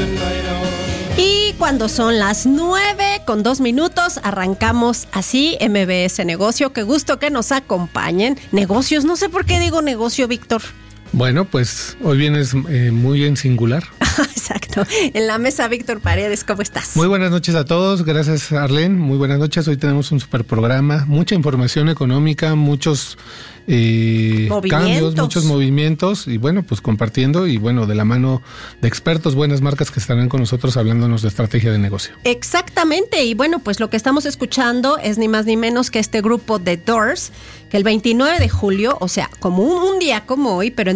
Y cuando son las 9:02, arrancamos así MBS Negocio. Qué gusto que nos acompañen. Negocios, no sé por qué digo negocio, Víctor. Bueno, pues hoy vienes muy en singular. Exacto. En la mesa, Víctor Paredes, ¿cómo estás? Muy buenas noches a todos. Gracias, Arlene. Muy buenas noches. Hoy tenemos un super programa, mucha información económica, muchos cambios, muchos movimientos y bueno, pues compartiendo y bueno, de la mano de expertos, buenas marcas que estarán con nosotros hablándonos de estrategia de negocio. Exactamente. Y bueno, pues lo que estamos escuchando es ni más ni menos que este grupo The Doors, que el 29 de julio, o sea, como un día como hoy, pero en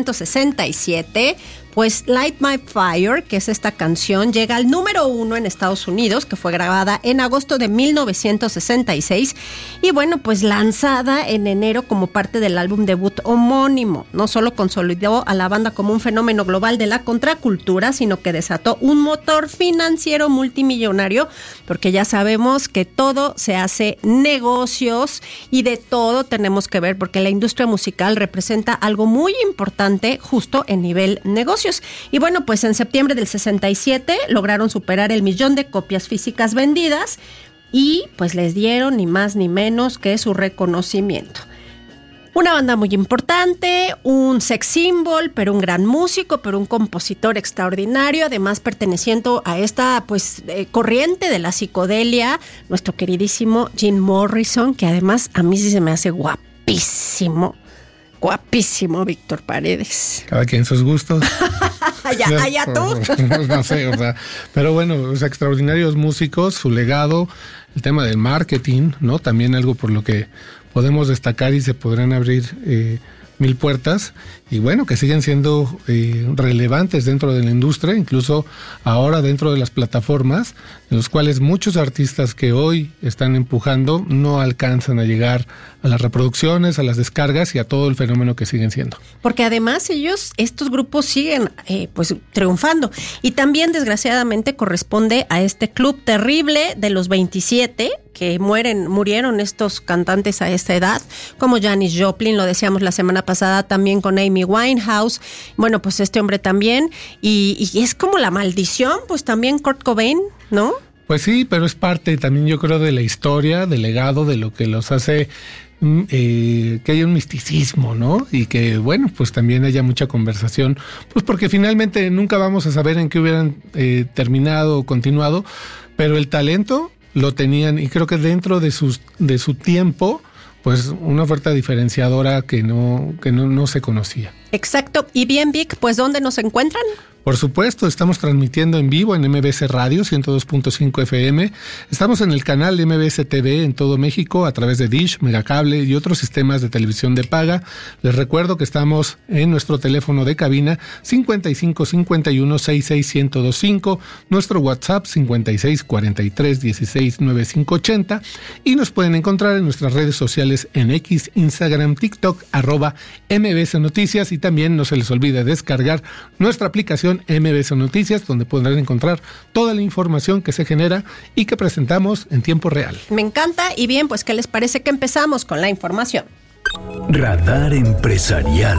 1967, pues Light My Fire, que es esta canción, llega al número 1 en Estados Unidos, que fue grabada en agosto de 1966 y bueno, pues lanzada en enero como parte del álbum debut homónimo. No solo consolidó a la banda como un fenómeno global de la contracultura, sino que desató un motor financiero multimillonario, porque ya sabemos que todo se hace negocios y de todo tenemos que ver, porque la industria musical representa algo muy importante justo en nivel negocio. Y bueno, pues en septiembre del 67 lograron superar el 1,000,000 de copias físicas vendidas y pues les dieron ni más ni menos que su reconocimiento. Una banda muy importante, un sex symbol, pero un gran músico, pero un compositor extraordinario, además perteneciendo a esta pues corriente de la psicodelia, nuestro queridísimo Jim Morrison, que además a mí sí se me hace guapísimo. Guapísimo, Víctor Paredes. Cada quien sus gustos. allá tú. No sé, o sea, pero bueno, o sea, extraordinarios músicos, su legado, el tema del marketing, ¿no? También algo por lo que podemos destacar y se podrán abrir 1000 puertas y bueno, que siguen siendo relevantes dentro de la industria, incluso ahora dentro de las plataformas, en los cuales muchos artistas que hoy están empujando no alcanzan a llegar a las reproducciones, a las descargas y a todo el fenómeno que siguen siendo. Porque además estos grupos siguen pues triunfando y también desgraciadamente corresponde a este club terrible de los 27 que murieron estos cantantes a esta edad, como Janis Joplin, lo decíamos la semana pasada también con Amy Winehouse, bueno, pues este hombre también, y es como la maldición, pues también Kurt Cobain, ¿no? Pues sí, pero es parte también yo creo de la historia, del legado, de lo que los hace que haya un misticismo, ¿no? Y que, bueno, pues también haya mucha conversación, pues porque finalmente nunca vamos a saber en qué hubieran terminado o continuado, pero el talento lo tenían y creo que dentro de su tiempo, pues una oferta diferenciadora que no se conocía. Exacto. Y bien, Vic, pues ¿dónde nos encuentran? Por supuesto, estamos transmitiendo en vivo en MBS Radio 102.5 FM. Estamos en el canal de MBS TV en todo México a través de Dish, Megacable y otros sistemas de televisión de paga. Les recuerdo que estamos en nuestro teléfono de cabina 55 51 66 1025, nuestro WhatsApp 56 43 16 95 80 y nos pueden encontrar en nuestras redes sociales en X, Instagram, TikTok, @MBS Noticias y también no se les olvide descargar nuestra aplicación MBS Noticias, donde podrán encontrar toda la información que se genera y que presentamos en tiempo real. Me encanta. Y bien, pues ¿qué les parece que empezamos con la información? Radar Empresarial.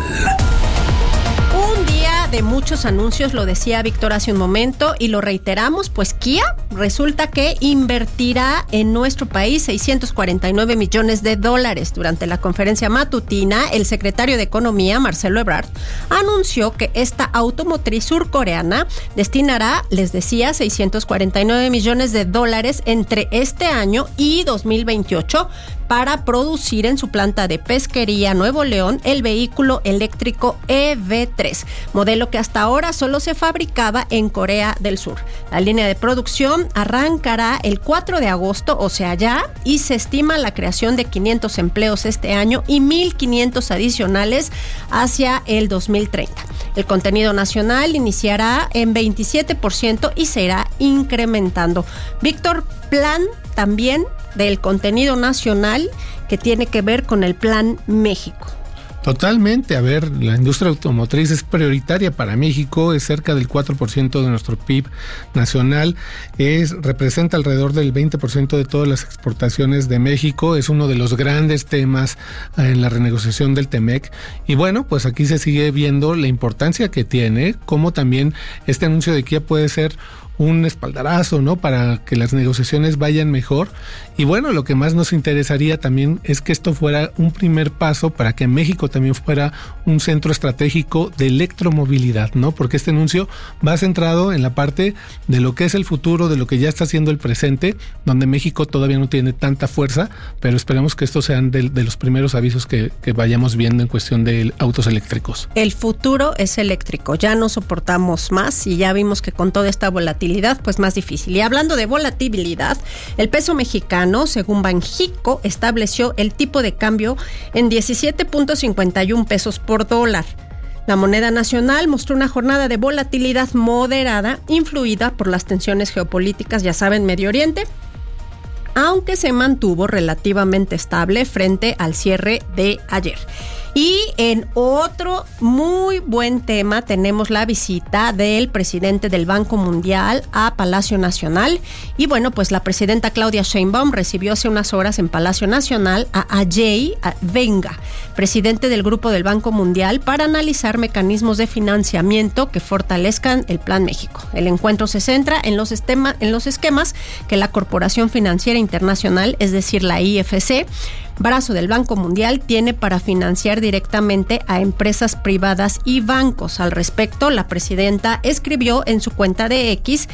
Un día de muchos anuncios, lo decía Víctor hace un momento y lo reiteramos, pues Kia resulta que invertirá en nuestro país $649 millones. Durante la conferencia matutina, el secretario de Economía, Marcelo Ebrard, anunció que esta automotriz surcoreana destinará, les decía, $649 millones entre este año y 2028 para producir en su planta de Pesquería, Nuevo León, el vehículo eléctrico EV3, modelo que hasta ahora solo se fabricaba en Corea del Sur. La línea de producción arrancará el 4 de agosto, o sea ya, y se estima la creación de 500 empleos este año y 1,500 adicionales hacia el 2030. El contenido nacional iniciará en 27% y se irá incrementando. Víctor, plan también del contenido nacional que tiene que ver con el Plan México. Totalmente. A ver, la industria automotriz es prioritaria para México, es cerca del 4% de nuestro PIB nacional, representa alrededor del 20% de todas las exportaciones de México, es uno de los grandes temas en la renegociación del TEMEC. Y bueno, pues aquí se sigue viendo la importancia que tiene, como también este anuncio de Kia puede ser un espaldarazo, ¿no?, para que las negociaciones vayan mejor. Y bueno, lo que más nos interesaría también es que esto fuera un primer paso para que México también fuera un centro estratégico de electromovilidad, ¿no? Porque este anuncio va centrado en la parte de lo que es el futuro, de lo que ya está haciendo el presente, donde México todavía no tiene tanta fuerza, pero esperamos que estos sean de los primeros avisos que vayamos viendo en cuestión de autos eléctricos. El futuro es eléctrico, ya no soportamos más y ya vimos que con toda esta volatilidad pues más difícil. Y hablando de volatilidad, el peso mexicano, según Banxico, estableció el tipo de cambio en 17.51 pesos por dólar. La moneda nacional mostró una jornada de volatilidad moderada, influida por las tensiones geopolíticas, ya saben, Medio Oriente, aunque se mantuvo relativamente estable frente al cierre de ayer. Y en otro muy buen tema tenemos la visita del presidente del Banco Mundial a Palacio Nacional. Y bueno, pues la presidenta Claudia Sheinbaum recibió hace unas horas en Palacio Nacional a Ajay Venga, presidente del Grupo del Banco Mundial, para analizar mecanismos de financiamiento que fortalezcan el Plan México. El encuentro se centra en los esquemas que la Corporación Financiera Internacional, es decir, la IFC, brazo del Banco Mundial, tiene para financiar directamente a empresas privadas y bancos. Al respecto, la presidenta escribió en su cuenta de X: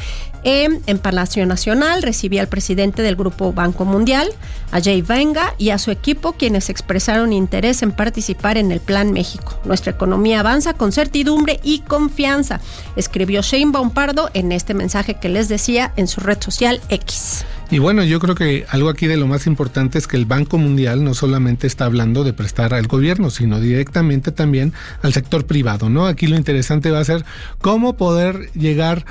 en Palacio Nacional recibí al presidente del Grupo Banco Mundial, Ajay Venga, y a su equipo, quienes expresaron interés en participar en el Plan México. Nuestra economía avanza con certidumbre y confianza, escribió Sheinbaum Pardo en este mensaje que les decía en su red social X. Y bueno, yo creo que algo aquí de lo más importante es que el Banco Mundial no solamente está hablando de prestar al gobierno, sino directamente también al sector privado, ¿no? Aquí lo interesante va a ser cómo poder llegar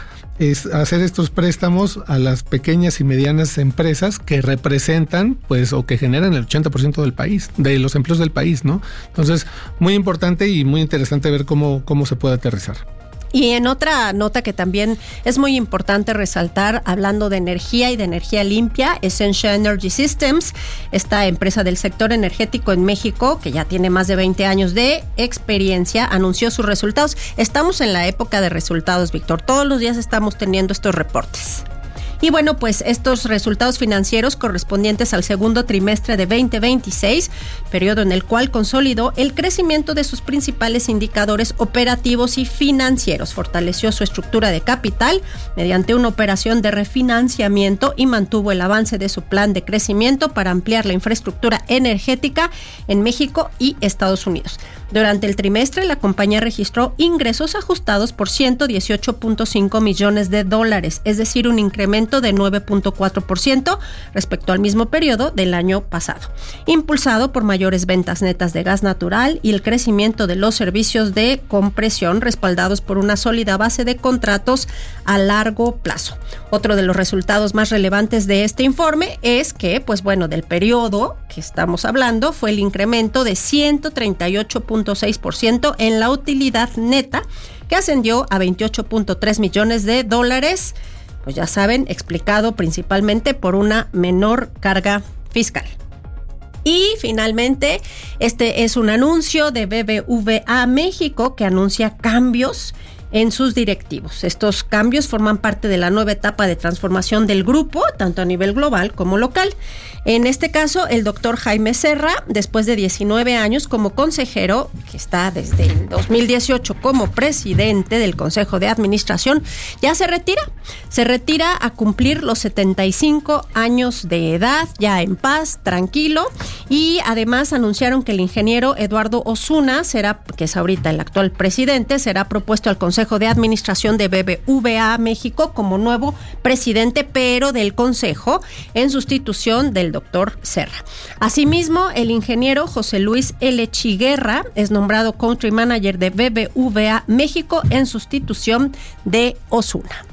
a hacer estos préstamos a las pequeñas y medianas empresas que representan, pues, o que generan el 80% del país, de los empleos del país, ¿no? Entonces, muy importante y muy interesante ver cómo se puede aterrizar. Y en otra nota que también es muy importante resaltar, hablando de energía y de energía limpia, Essential Energy Systems, esta empresa del sector energético en México, que ya tiene más de 20 años de experiencia, anunció sus resultados. Estamos en la época de resultados, Víctor. Todos los días estamos teniendo estos reportes. Y bueno, pues estos resultados financieros correspondientes al segundo trimestre de 2026, periodo en el cual consolidó el crecimiento de sus principales indicadores operativos y financieros, fortaleció su estructura de capital mediante una operación de refinanciamiento y mantuvo el avance de su plan de crecimiento para ampliar la infraestructura energética en México y Estados Unidos. Durante el trimestre, la compañía registró ingresos ajustados por $118.5 millones, es decir, un incremento de 9.4% respecto al mismo periodo del año pasado, impulsado por mayores ventas netas de gas natural y el crecimiento de los servicios de compresión, respaldados por una sólida base de contratos a largo plazo. Otro de los resultados más relevantes de este informe es que, pues bueno, del periodo que estamos hablando fue el incremento de 138.6% en la utilidad neta, que ascendió a $28.3 millones, pues ya saben, explicado principalmente por una menor carga fiscal. Y finalmente, este es un anuncio de BBVA México que anuncia cambios en sus directivos. Estos cambios forman parte de la nueva etapa de transformación del grupo, tanto a nivel global como local. En este caso, el doctor Jaime Serra, después de 19 años como consejero, que está desde el 2018 como presidente del Consejo de Administración, ya se retira. Se retira a cumplir los 75 años de edad, ya en paz, tranquilo. Y además anunciaron que el ingeniero Eduardo Osuna, que es ahorita el actual presidente, será propuesto al Consejo de Administración de BBVA México como nuevo presidente, pero del Consejo, en sustitución del doctor Serra. Asimismo, el ingeniero José Luis L. Chiguerra es nombrado Country Manager de BBVA México en sustitución de Osuna.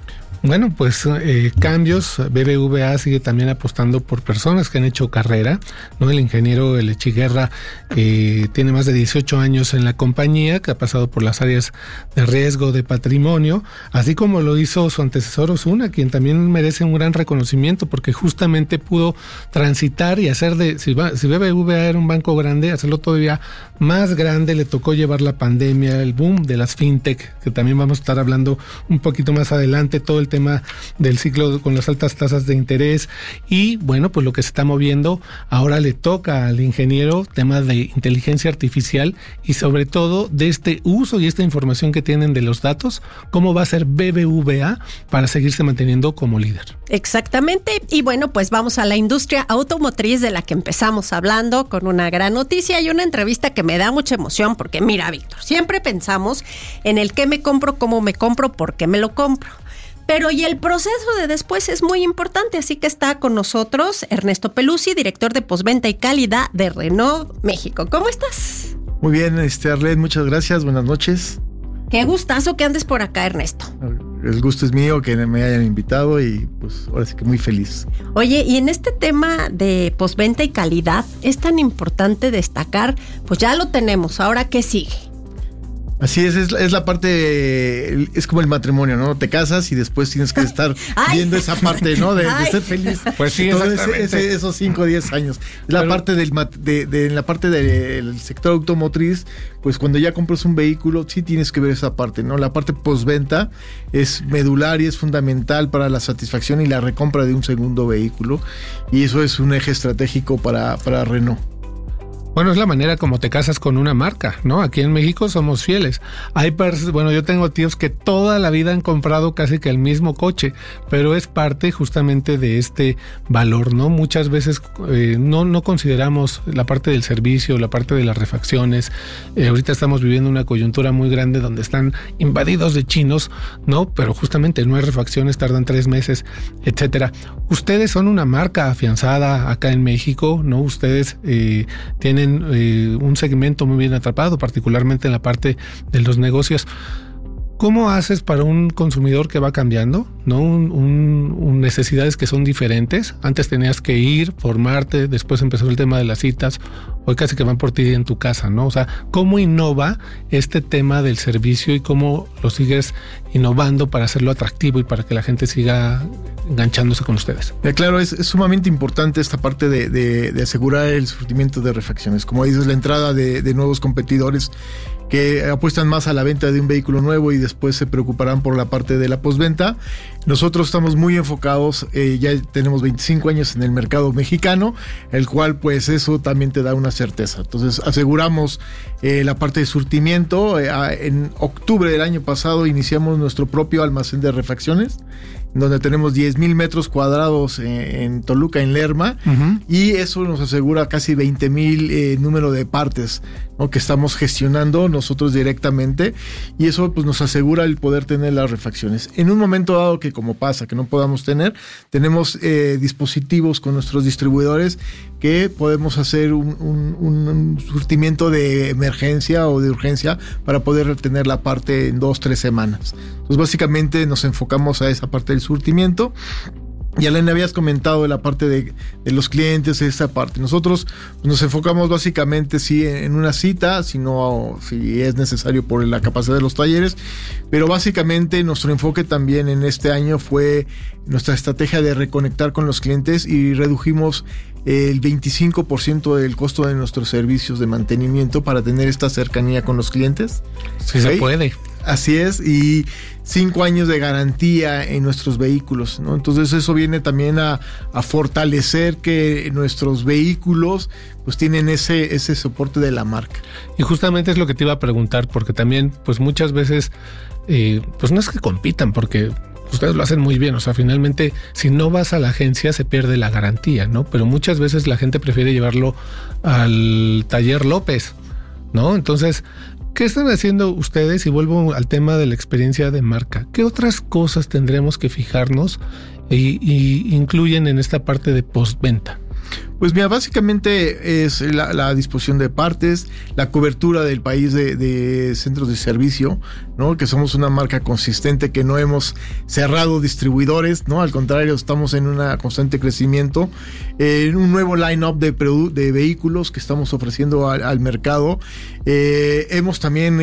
Bueno, pues cambios. BBVA sigue también apostando por personas que han hecho carrera, ¿no? El ingeniero Elechiguerra tiene más de 18 años en la compañía, que ha pasado por las áreas de riesgo, de patrimonio, así como lo hizo su antecesor Osuna, quien también merece un gran reconocimiento porque justamente pudo transitar y hacer si BBVA era un banco grande, hacerlo todavía más grande. Le tocó llevar la pandemia, el boom de las fintech, que también vamos a estar hablando un poquito más adelante, todo el tema del ciclo con las altas tasas de interés y bueno, pues lo que se está moviendo ahora le toca al ingeniero temas de inteligencia artificial y sobre todo de este uso y esta información que tienen de los datos, cómo va a ser BBVA para seguirse manteniendo como líder. Exactamente, y bueno, pues vamos a la industria automotriz de la que empezamos hablando con una gran noticia y una entrevista que me da mucha emoción porque mira, Víctor, siempre pensamos en el qué me compro, cómo me compro, por qué me lo compro. Pero y el proceso de después es muy importante, así que está con nosotros Ernesto Pelusi, director de postventa y calidad de Renault México. ¿Cómo estás? Muy bien, Arlet, muchas gracias, buenas noches. Qué gustazo que andes por acá, Ernesto. El gusto es mío que me hayan invitado y pues ahora sí que muy feliz. Oye, y en este tema de postventa y calidad es tan importante destacar, pues ya lo tenemos, ¿ahora qué sigue? Así es la parte, es como el matrimonio, ¿no? Te casas y después tienes que estar viendo esa parte, ¿no? De ser feliz. Pues sí, exactamente. Esos 5 o 10 años. La parte la parte del sector automotriz, pues cuando ya compras un vehículo, sí tienes que ver esa parte, ¿no? La parte postventa es medular y es fundamental para la satisfacción y la recompra de un segundo vehículo. Y eso es un eje estratégico para Renault. Bueno, es la manera como te casas con una marca, ¿no? Aquí en México somos fieles. Yo tengo tíos que toda la vida han comprado casi que el mismo coche, pero es parte justamente de este valor, ¿no? Muchas veces no consideramos la parte del servicio, la parte de las refacciones. Ahorita estamos viviendo una coyuntura muy grande donde están invadidos de chinos, ¿no? Pero justamente no hay refacciones, tardan 3 meses, etcétera. Ustedes son una marca afianzada acá en México, ¿no? Ustedes tienen un segmento muy bien atrapado, particularmente en la parte de los negocios. ¿Cómo haces para un consumidor que va cambiando, ¿no? Necesidades que son diferentes? Antes tenías que ir, formarte, después empezó el tema de las citas, hoy casi que van por ti en tu casa, ¿no? O sea, ¿cómo innova este tema del servicio y cómo lo sigues innovando para hacerlo atractivo y para que la gente siga enganchándose con ustedes? Claro, es sumamente importante esta parte de asegurar el surtimiento de refacciones. Como dices, la entrada de nuevos competidores que apuestan más a la venta de un vehículo nuevo y después se preocuparán por la parte de la postventa. Nosotros estamos muy enfocados, ya tenemos 25 años en el mercado mexicano, el cual pues eso también te da una certeza. Entonces aseguramos la parte de surtimiento. En octubre del año pasado iniciamos nuestro propio almacén de refacciones, donde tenemos 10,000 metros cuadrados en Toluca, en Lerma, y eso nos asegura casi 20,000 número de partes, ¿no? Que estamos gestionando nosotros directamente, y eso pues nos asegura el poder tener las refacciones. En un momento dado que como pasa, que no podamos tener, tenemos dispositivos con nuestros distribuidores que podemos hacer un surtimiento de emergencia o de urgencia para poder tener la parte en 2-3 semanas. Entonces básicamente nos enfocamos a esa parte del surtimiento. Ya le habías comentado la parte de los clientes, esa parte. Nosotros nos enfocamos básicamente sí en una cita, si es necesario por la capacidad de los talleres, pero básicamente nuestro enfoque también en este año fue nuestra estrategia de reconectar con los clientes y redujimos el 25% del costo de nuestros servicios de mantenimiento para tener esta cercanía con los clientes. Sí, se puede. Así es, y 5 años de garantía en nuestros vehículos, ¿no? Entonces eso viene también a fortalecer que nuestros vehículos pues tienen ese soporte de la marca. Y justamente es lo que te iba a preguntar, porque también pues muchas veces pues no es que compitan, porque ustedes lo hacen muy bien, o sea, finalmente si no vas a la agencia se pierde la garantía, ¿no? Pero muchas veces la gente prefiere llevarlo al taller López, ¿no? Entonces, ¿qué están haciendo ustedes? Y vuelvo al tema de la experiencia de marca. ¿Qué otras cosas tendremos que fijarnos y incluyen en esta parte de postventa? Pues mira, básicamente es la disposición de partes, la cobertura del país de centros de servicio, ¿no? Que somos una marca consistente, que no hemos cerrado distribuidores, ¿no? Al contrario, estamos en un constante crecimiento, un nuevo line-up de vehículos que estamos ofreciendo al mercado. Hemos también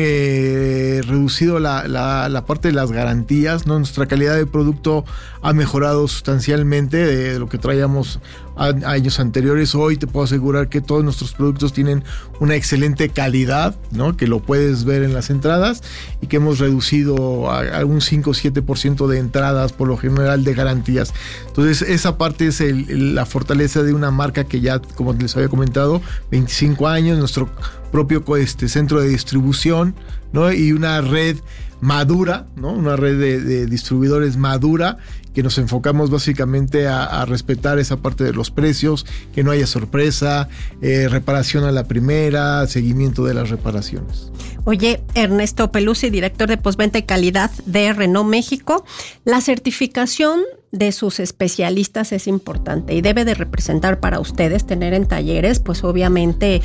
reducido la parte de las garantías, ¿no? Nuestra calidad de producto ha mejorado sustancialmente de lo que traíamos años anteriores. Hoy te puedo asegurar que todos nuestros productos tienen una excelente calidad, ¿no? Que lo puedes ver en las entradas, y que hemos reducido a un 5 o 7% de entradas por lo general de garantías. Entonces esa parte es la fortaleza de una marca que ya, como les había comentado, 25 años, nuestro propio centro de distribución, ¿no? Y una red madura, ¿no? Una red de distribuidores madura, que nos enfocamos básicamente a respetar esa parte de los precios, que no haya sorpresa, reparación a la primera, seguimiento de las reparaciones. Oye, Ernesto Pelusi, director de postventa y calidad de Renault México, la certificación de sus especialistas es importante y debe de representar para ustedes tener en talleres, pues obviamente,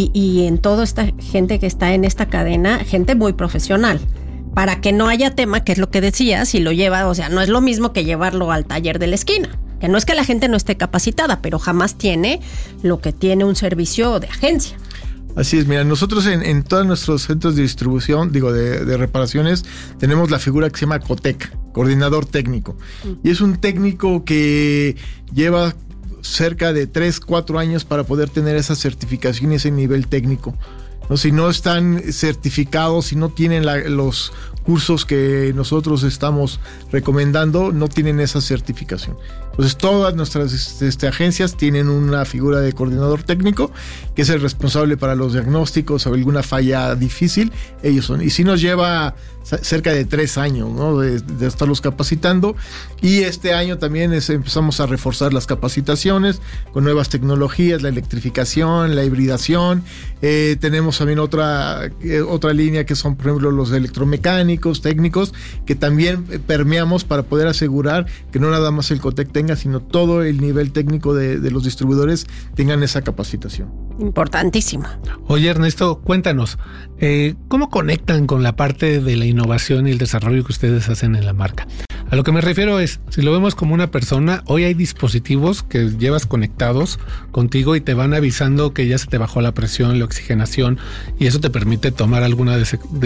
y en toda esta gente que está en esta cadena, gente muy profesional, para que no haya tema, que es lo que decía, si lo lleva, o sea, no es lo mismo que llevarlo al taller de la esquina, que no es que la gente no esté capacitada, pero jamás tiene lo que tiene un servicio de agencia. Así es, mira, nosotros en todos nuestros centros de distribución, de reparaciones, tenemos la figura que se llama COTEC, coordinador técnico. Y es un técnico que lleva cerca de 3-4 años para poder tener esa certificación y ese nivel técnico. ¿No? Si no están certificados, si no tienen los cursos que nosotros estamos recomendando, no tienen esa certificación. Entonces todas nuestras agencias tienen una figura de coordinador técnico, que es el responsable para los diagnósticos o alguna falla difícil. Ellos son. Y sí nos lleva cerca de 3 años, ¿no? de estarlos capacitando, y este año también empezamos a reforzar las capacitaciones con nuevas tecnologías, la electrificación, la hibridación. Tenemos también otra línea que son, por ejemplo, los electromecánicos, técnicos, que también permeamos para poder asegurar que no nada más el COTEC tenga, sino todo el nivel técnico de los distribuidores tengan esa capacitación. Importantísimo. Oye, Ernesto, cuéntanos, ¿cómo conectan con la parte de la innovación y el desarrollo que ustedes hacen en la marca? A lo que me refiero es, si lo vemos como una persona, hoy hay dispositivos que llevas conectados contigo y te van avisando que ya se te bajó la presión, la oxigenación, y eso te permite tomar alguna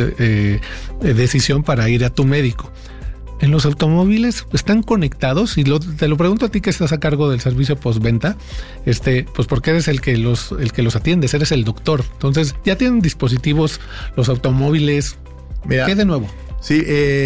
decisión para ir a tu médico. En los automóviles están conectados, y te lo pregunto a ti que estás a cargo del servicio postventa, pues porque eres el que los atiendes, eres el doctor. Entonces, ¿ya tienen dispositivos los automóviles? Mira, ¿qué de nuevo? Sí,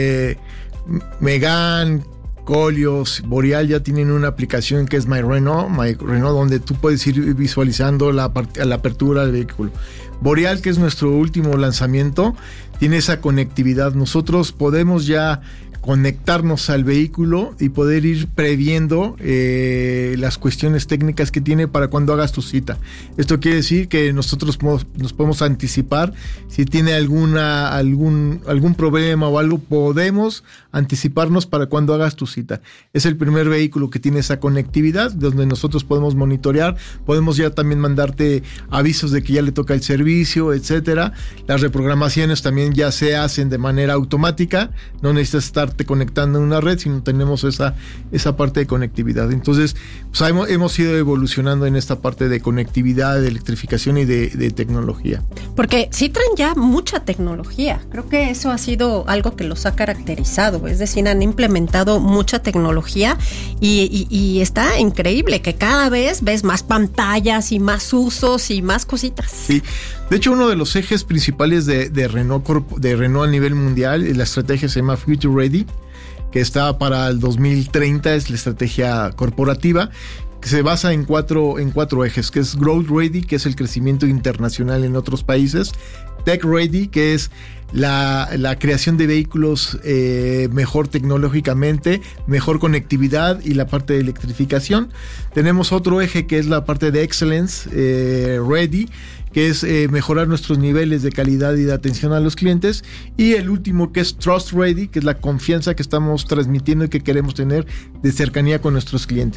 Megane, Koleos, Boreal ya tienen una aplicación que es My Renault, donde tú puedes ir visualizando la apertura del vehículo. Boreal, que es nuestro último lanzamiento, tiene esa conectividad. Nosotros podemos ya conectarnos al vehículo y poder ir previendo las cuestiones técnicas que tiene para cuando hagas tu cita. Esto quiere decir que nosotros nos podemos anticipar si tiene algún problema o algo, podemos anticiparnos para cuando hagas tu cita. Es el primer vehículo que tiene esa conectividad, donde nosotros podemos monitorear, podemos ya también mandarte avisos de que ya le toca el servicio, etcétera. Las reprogramaciones también ya se hacen de manera automática, no necesitas estarte conectando en una red, sino tenemos esa parte de conectividad. Entonces, pues hemos ido evolucionando en esta parte de conectividad, de electrificación y de tecnología. Porque sí traen ya mucha tecnología. Creo que eso ha sido algo que los ha caracterizado. Es decir, han implementado mucha tecnología y está increíble que cada vez ves más pantallas y más usos y más cositas. Sí. De hecho, uno de los ejes principales de Renault a nivel mundial, la estrategia se llama Future Ready, que está para el 2030, es la estrategia corporativa, que se basa en cuatro ejes, que es Growth Ready, que es el crecimiento internacional en otros países, Tech Ready, que es la creación de vehículos mejor tecnológicamente, mejor conectividad y la parte de electrificación. Tenemos otro eje que es la parte de Excellence Ready, que es mejorar nuestros niveles de calidad y de atención a los clientes. Y el último, que es Trust Ready, que es la confianza que estamos transmitiendo y que queremos tener de cercanía con nuestros clientes.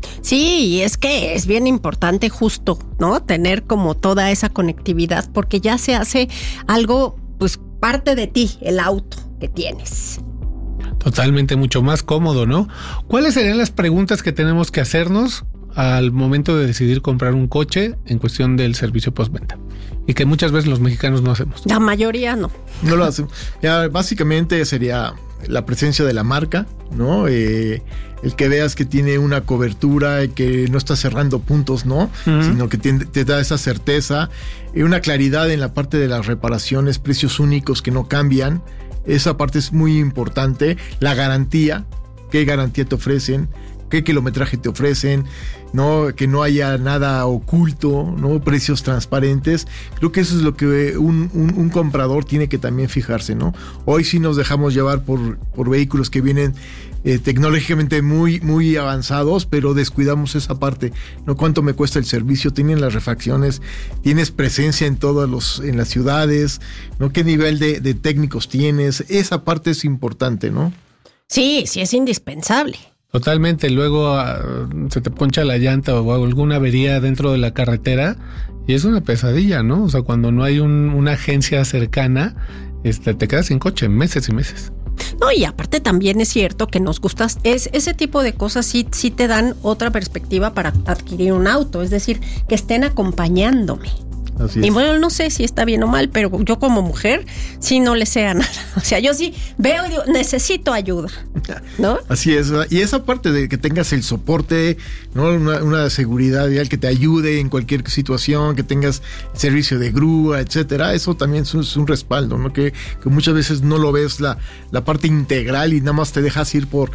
Sí, y es que es bien importante justo, ¿no? Tener como toda esa conectividad, porque ya se hace algo, pues parte de ti, el auto que tienes. Totalmente, mucho más cómodo, ¿no? ¿Cuáles serían las preguntas que tenemos que hacernos al momento de decidir comprar un coche en cuestión del servicio postventa? Y que muchas veces los mexicanos no hacemos. La mayoría no. No lo hacen. Ya, básicamente sería la presencia de la marca, ¿no? El que veas que tiene una cobertura y que no está cerrando puntos, ¿no? Sino que te da esa certeza y una claridad en la parte de las reparaciones, precios únicos que no cambian. Esa parte es muy importante. La garantía, qué garantía te ofrecen, qué kilometraje te ofrecen, ¿no? Que no haya nada oculto, ¿no? Precios transparentes. Creo que eso es lo que un comprador tiene que también fijarse, ¿no? Hoy sí nos dejamos llevar por vehículos que vienen tecnológicamente muy, muy avanzados, pero descuidamos esa parte, ¿no? ¿Cuánto me cuesta el servicio? ¿Tienen las refacciones? ¿Tienes presencia en en las ciudades? ¿No? ¿Qué nivel de técnicos tienes? Esa parte es importante, ¿no? Sí, sí es indispensable. Totalmente, luego se te poncha la llanta o alguna avería dentro de la carretera y es una pesadilla, ¿no? O sea, cuando no hay una agencia cercana, te quedas sin coche meses y meses. No, y aparte también es cierto que nos gusta, ese tipo de cosas sí te dan otra perspectiva para adquirir un auto, es decir, que estén acompañándome. Así es. Y bueno, no sé si está bien o mal, pero yo como mujer sí no le sé a nada. O sea, yo sí veo y digo, necesito ayuda, ¿no? Así es. Y esa parte de que tengas el soporte, ¿no? Una seguridad vial que te ayude en cualquier situación, que tengas servicio de grúa, etcétera, eso también es un respaldo, ¿no? Que muchas veces no lo ves la parte integral y nada más te dejas ir por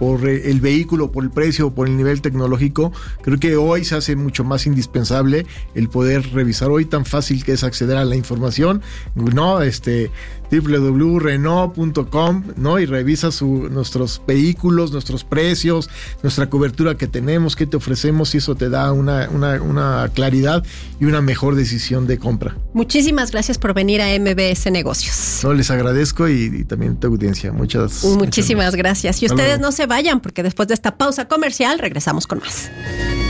el vehículo, por el precio, por el nivel tecnológico. Creo que hoy se hace mucho más indispensable el poder revisar. Hoy tan fácil que es acceder a la información, ¿no? www.renault.com, ¿no? Y revisa nuestros vehículos, nuestros precios, nuestra cobertura que tenemos, qué te ofrecemos, y eso te da una claridad y una mejor decisión de compra. Muchísimas gracias por venir a MBS Negocios. No, les agradezco y también tu audiencia. Muchísimas gracias. Y ustedes no se vayan, porque después de esta pausa comercial regresamos con más.